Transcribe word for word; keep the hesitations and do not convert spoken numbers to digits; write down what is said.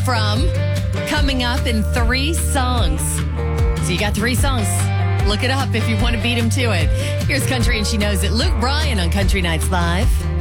from coming up in three songs. So you got three songs. Look it up if you want to beat him to it. Here's Country and She Knows It. Luke Bryan on Country Nights Live.